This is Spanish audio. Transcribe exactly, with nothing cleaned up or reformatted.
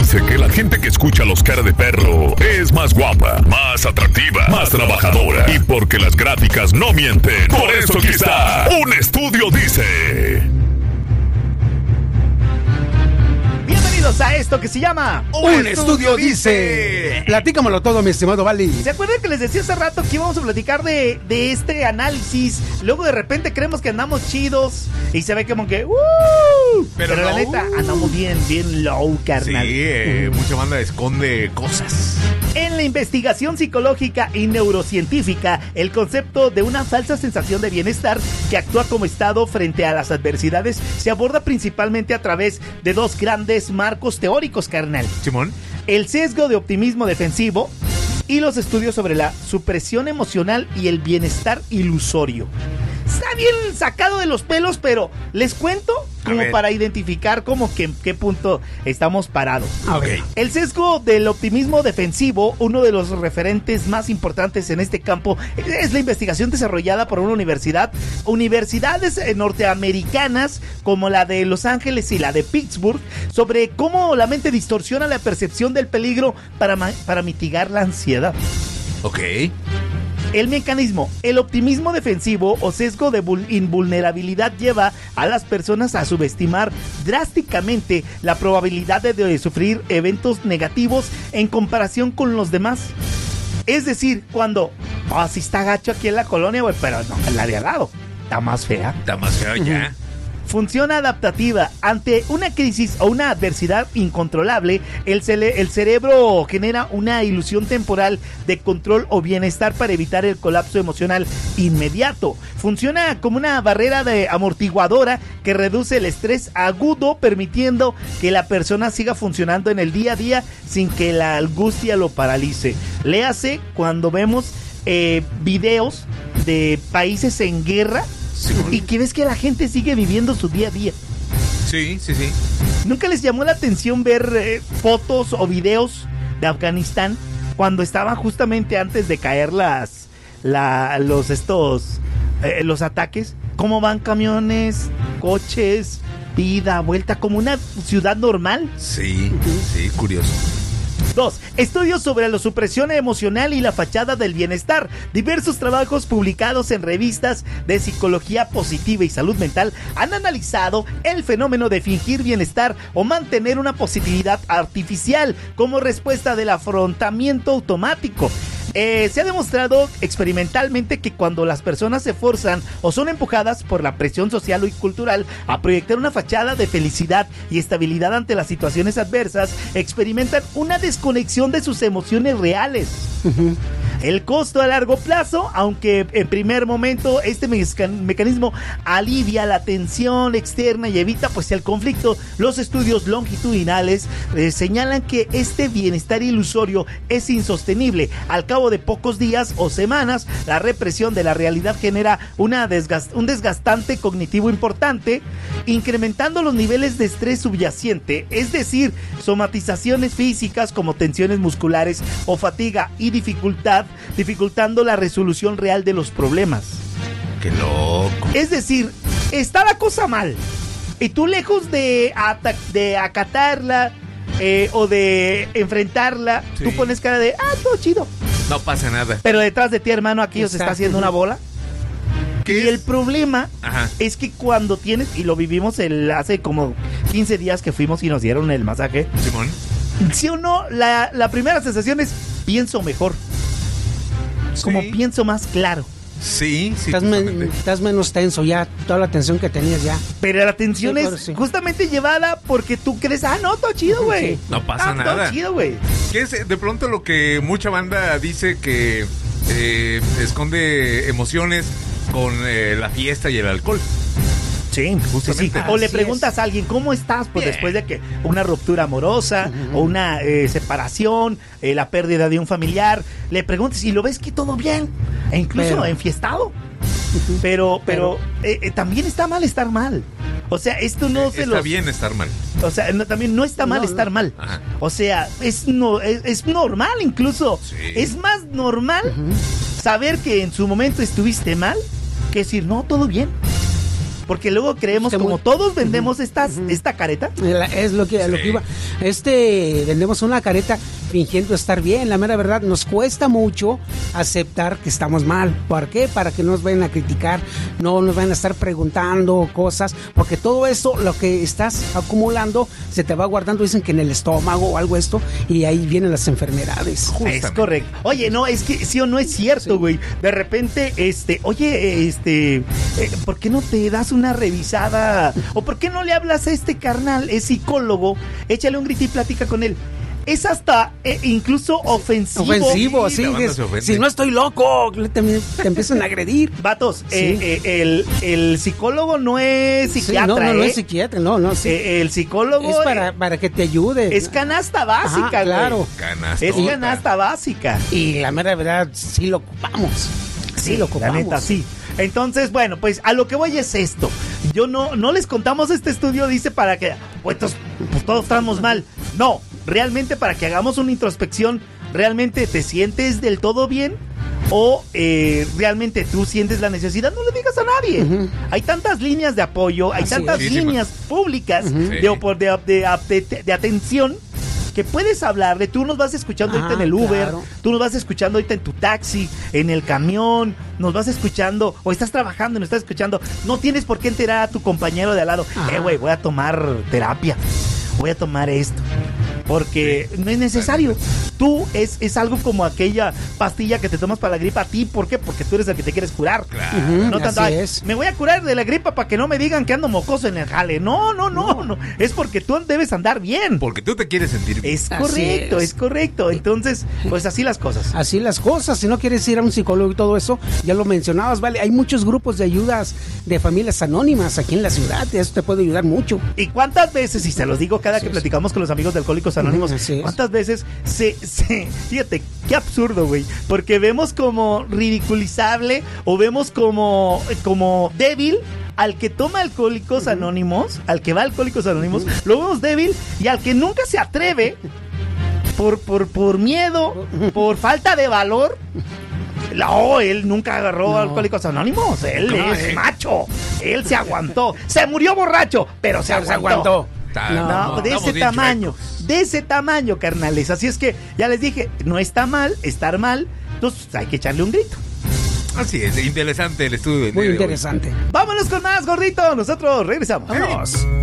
dice que la gente que escucha Los Cara de Perro es más guapa, más atractiva, más trabajadora. Y porque las gráficas no mienten, por eso aquí está. Un estudio dice... Bienvenidos a esto que se llama Un, Un estudio, estudio dice. Platícamelo todo, mi estimado Vali. ¿Se acuerdan que les decía hace rato que íbamos a platicar de, de este análisis? Luego de repente creemos que andamos chidos y se ve como que ¡uh! Pero, Pero no. la neta, andamos bien, bien low, carnal. Sí, eh, uh. mucha banda esconde cosas. En la investigación psicológica y neurocientífica, el concepto de una falsa sensación de bienestar que actúa como estado frente a las adversidades se aborda principalmente a través de dos grandes marcos teóricos, carnal. Simón. El sesgo de optimismo defensivo y los estudios sobre la supresión emocional y el bienestar ilusorio. Está bien sacado de los pelos, pero les cuento como para identificar como que en qué punto estamos parados. Okay. El sesgo del optimismo defensivo, uno de los referentes más importantes en este campo, es la investigación desarrollada por una universidad, universidades norteamericanas como la de Los Ángeles y la de Pittsburgh, sobre cómo la mente distorsiona la percepción del peligro para, para mitigar la ansiedad. Ok. El mecanismo, el optimismo defensivo o sesgo de invulnerabilidad lleva a las personas a subestimar drásticamente la probabilidad de, de sufrir eventos negativos en comparación con los demás. Es decir, cuando, oh, si está gacho aquí en la colonia, güey, pero no, en la de al lado, está más fea. Está más fea ya. Función adaptativa. Ante una crisis o una adversidad incontrolable, el, cele- el cerebro genera una ilusión temporal de control o bienestar para evitar el colapso emocional inmediato. Funciona como una barrera de amortiguadora que reduce el estrés agudo, permitiendo que la persona siga funcionando en el día a día sin que la angustia lo paralice. Léase cuando vemos eh, videos de países en guerra. Sí. Y que ves que la gente sigue viviendo su día a día. Sí, sí, sí. ¿Nunca les llamó la atención ver eh, fotos o videos de Afganistán cuando estaban justamente antes de caer las, la, los estos, eh, los ataques? ¿Cómo van camiones, coches, vida, vuelta, como una ciudad normal? Sí, sí, curioso. Dos. Estudios sobre la supresión emocional y la fachada del bienestar. Diversos trabajos publicados en revistas de psicología positiva y salud mental han analizado el fenómeno de fingir bienestar o mantener una positividad artificial como respuesta del afrontamiento automático. Eh, se ha demostrado experimentalmente que cuando las personas se forzan o son empujadas por la presión social y cultural a proyectar una fachada de felicidad y estabilidad ante las situaciones adversas, experimentan una desconexión de sus emociones reales. Uh-huh. El costo a largo plazo, aunque en primer momento este mecanismo alivia la tensión externa y evita pues el conflicto, los estudios longitudinales eh, señalan que este bienestar ilusorio es insostenible. Al cabo de pocos días o semanas, la represión de la realidad genera una desgast- un desgastante cognitivo importante, incrementando los niveles de estrés subyacente, es decir, somatizaciones físicas como tensiones musculares o fatiga y dificultad, dificultando la resolución real de los problemas. ¡Qué loco! Es decir, está la cosa mal y tú, lejos de, ata- de acatarla eh, o de enfrentarla, sí, tú pones cara de, ah, todo chido. No pasa nada. Pero detrás de ti, hermano, aquí se está haciendo una bola. Y es? el problema Ajá. es que cuando tienes, y lo vivimos el, hace como quince días que fuimos y nos dieron el masaje. Simón. ¿Sí o no? La, la primera sensación es, pienso mejor. Sí. Como pienso más claro. Sí, sí. Estás, men- estás menos tenso ya, toda la tensión que tenías ya. Pero la tensión sí, es claro, sí. justamente llevada porque tú crees, ah, no, todo chido, güey. Sí. No pasa ah, nada. Todo chido, güey. ¿Qué es de pronto lo que mucha banda dice que eh, esconde emociones con eh, la fiesta y el alcohol? Sí, justamente. Sí, sí. O le preguntas es. a alguien, ¿cómo estás? Pues Bien. Después de que una ruptura amorosa uh-huh. o una eh, separación, eh, la pérdida de un familiar, le preguntas y lo ves que todo bien, e incluso pero. enfiestado. Uh-huh. Pero, pero, pero eh, eh, también está mal estar mal. O sea, esto no eh, se Está los... bien estar mal. O sea, no, también no está mal no, estar no. mal. Ajá. O sea, es, no, es, es normal incluso. Sí. Es más normal uh-huh. saber que en su momento estuviste mal que decir, no, todo bien. Porque luego creemos, como muy... todos vendemos uh-huh. estas, uh-huh. esta careta. Es lo que, sí. lo que iba. Este, vendemos una careta fingiendo estar bien. La mera verdad, nos cuesta mucho aceptar que estamos mal. ¿Por qué? Para que no nos vayan a criticar, no nos vayan a estar preguntando cosas, porque todo eso, lo que estás acumulando, se te va guardando, dicen que en el estómago o algo esto, y ahí vienen las enfermedades. Justamente. Es correcto. Oye, no, es que sí o no es cierto, güey. Sí. De repente, este, oye, este, eh, ¿por qué no te das una revisada? ¿O por qué no le hablas a este carnal? Es psicólogo, échale un grito y platica con él. Es hasta eh, incluso ofensivo. Ofensivo, sí. sí es, si no estoy loco, te, te empiezan a agredir. Vatos, sí. eh, eh, el, el psicólogo no es psiquiatra. Sí, no, no, ¿eh? no es psiquiatra, no, no. Sí. Eh, el psicólogo es para, para que te ayude. Es canasta básica, Ajá, claro. Canasta. Es canasta básica. Y la mera verdad, sí lo ocupamos. Sí, sí lo ocupamos. La neta, sí. Entonces, bueno, pues a lo que voy es esto. Yo no, no les contamos este estudio, dice para que, pues, pues todos estamos mal. No, realmente para que hagamos una introspección, ¿realmente te sientes del todo bien? ¿O eh, realmente tú sientes la necesidad? No le digas a nadie. Uh-huh. Hay tantas líneas de apoyo, hay Así tantas es. líneas públicas uh-huh. de, de, de, de, de, de atención que puedes hablarle. Tú nos vas escuchando ah, ahorita en el Uber, claro. Tú nos vas escuchando ahorita en tu taxi, en el camión, nos vas escuchando, o estás trabajando y nos estás escuchando. No tienes por qué enterar a tu compañero de al lado. Ajá. Eh, güey, voy a tomar terapia, voy a tomar esto. Porque sí. no es necesario. Tú es, es algo como aquella pastilla que te tomas para la gripa a ti. ¿Por qué? Porque tú eres el que te quieres curar. Claro. No tanto, ay, me voy a curar de la gripa para que no me digan que ando mocoso en el jale. No, no, no, no. no. Es porque tú debes andar bien. Porque tú te quieres sentir bien. Es correcto, es. es correcto. Entonces, pues así las cosas. Así las cosas. Si no quieres ir a un psicólogo y todo eso, ya lo mencionabas, ¿vale? Hay muchos grupos de ayudas de familias anónimas aquí en la ciudad. Eso te puede ayudar mucho. ¿Y cuántas veces, y se los digo cada sí, que sí. platicamos con los amigos de Alcohólicos Anónimos, sí, cuántas veces se, se, fíjate, qué absurdo, güey, porque vemos como ridiculizable o vemos como, como débil al que toma Alcohólicos uh-huh. Anónimos, al que va a Alcohólicos Anónimos, uh-huh. lo vemos débil, y al que nunca se atreve por, por, por miedo, por falta de valor. No, él nunca agarró no. a Alcohólicos Anónimos. Él no, es eh. macho. Él se aguantó. Se murió borracho, pero se, se aguantó. No, no, de ese tamaño, chuecos. de ese tamaño, carnales. Así es que ya les dije, no está mal estar mal, entonces hay que echarle un grito. Así es, interesante el estudio. Muy interesante. Vámonos con más, gordito. Nosotros regresamos. Vámonos.